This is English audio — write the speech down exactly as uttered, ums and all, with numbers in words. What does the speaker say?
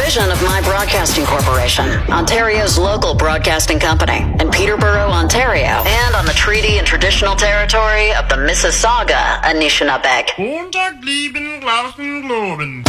division of My Broadcasting Corporation, Ontario's local broadcasting company, in Peterborough, Ontario, and on the treaty and traditional territory of the Mississauga Anishinaabe. Montag, lieben, Glauben, Globen.